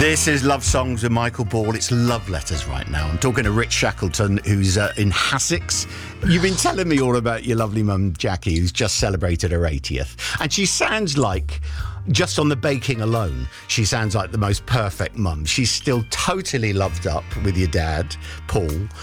This is Love Songs with Michael Ball. It's love letters right now. I'm talking to Rich Shackleton, who's in Hassocks. You've been telling me all about your lovely mum, Jackie, who's just celebrated her 80th. And she sounds like, just on the baking alone, she sounds like the most perfect mum. She's still totally loved up with your dad, Paul.